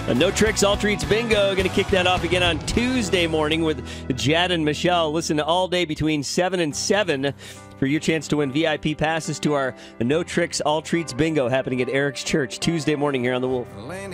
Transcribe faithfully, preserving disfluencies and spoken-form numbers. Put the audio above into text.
A No Tricks, All Treats Bingo. Going to kick that off again on Tuesday morning with Jad and Michelle. Listen all day between seven and seven for your chance to win V I P passes to our No Tricks, All Treats Bingo happening at Eric's Church Tuesday morning here on The Wolf.